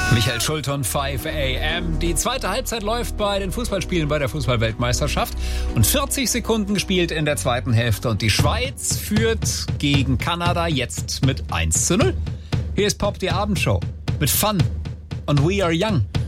Michael Schulton, 5 AM. Die zweite Halbzeit läuft bei den Fußballspielen bei der Fußball-Weltmeisterschaft. Und 40 Sekunden gespielt in der zweiten Hälfte. Und die Schweiz führt gegen Kanada jetzt mit 1:0. Hier ist Pop, die Abendshow. Mit Fun und We Are Young.